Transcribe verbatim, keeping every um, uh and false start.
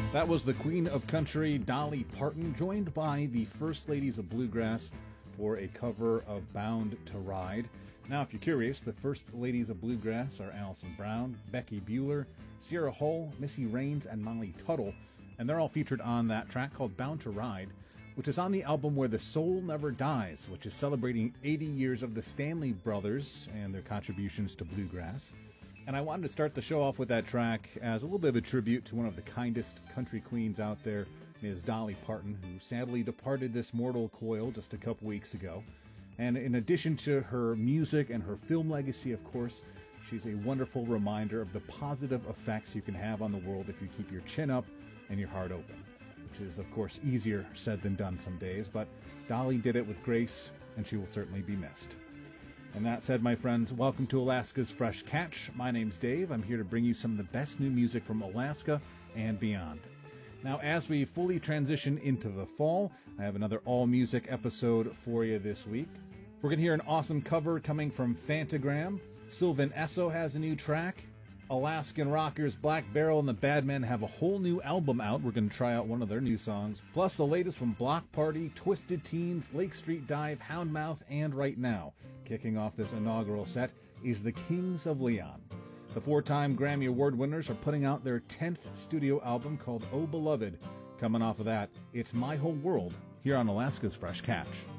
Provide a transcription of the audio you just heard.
That was the Queen of Country, Dolly Parton, joined by the First Ladies of Bluegrass for a cover of Bound to Ride. Now, if you're curious, the First Ladies of Bluegrass are Alison Brown, Becky Bueller, Sierra Hull, Missy Raines, and Molly Tuttle, and they're all featured on that track called Bound to Ride, which is on the album Where the Soul Never Dies, which is celebrating eighty years of the Stanley Brothers and their contributions to bluegrass. And I wanted to start the show off with that track as a little bit of a tribute to one of the kindest country queens out there, Miz Dolly Parton, who sadly departed this mortal coil just a couple weeks ago. And in addition to her music and her film legacy, of course, she's a wonderful reminder of the positive effects you can have on the world if you keep your chin up and your heart open, which is, of course, easier said than done some days, but Dolly did it with grace, and she will certainly be missed. And that said, my friends, welcome to Alaska's Fresh Catch. My name's Dave. I'm here to bring you some of the best new music from Alaska and beyond. Now, as we fully transition into the fall, I have another all-music episode for you this week. We're going to hear an awesome cover coming from Fantagram. Sylvan Esso has a new track. Alaskan rockers Black Barrel and the Badmen have a whole new album out. We're going to try out one of their new songs. Plus the latest from Block Party, Twisted Teens, Lake Street Dive, Houndmouth, and Right Now. Kicking off this inaugural set is the Kings of Leon. The four-time Grammy Award winners are putting out their tenth studio album called Oh Beloved. Coming off of that, it's My Whole World here on Alaska's Fresh Catch.